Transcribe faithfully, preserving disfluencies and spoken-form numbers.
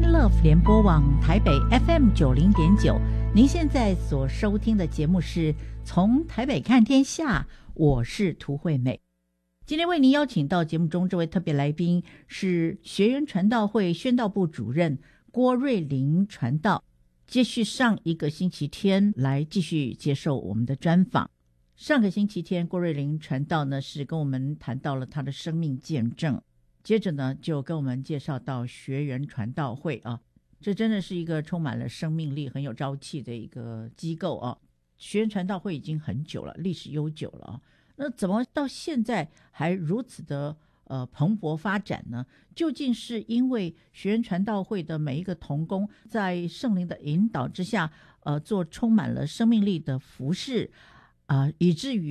Love 联播网台北 F M 九零点九，您现在所收听的节目是从台北看天下，我是涂惠美。今天为您邀请到节目中这位特别来宾是学园传道会宣道部主任郭瑞麟传道，接续上一个星期天来继续接受我们的专访。上个星期天郭瑞麟传道呢是跟我们谈到了他的生命见证，接着呢就跟我们介绍到学园传道会啊，这真的是一个充满了生命力很有朝气的一个机构啊。学园传道会已经很久了，历史悠久了啊，那怎么到现在还如此的呃蓬勃发展呢？究竟是因为学园传道会的每一个同工在圣灵的引导之下呃做充满了生命力的服事啊、呃，以至于